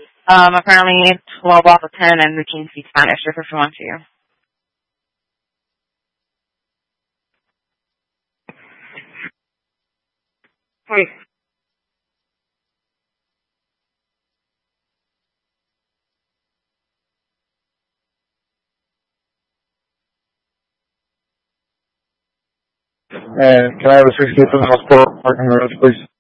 Apparently 12 off of 10, and we can speak Spanish if you want to. Hey. And can I have a 68 for the house for parking garage, please?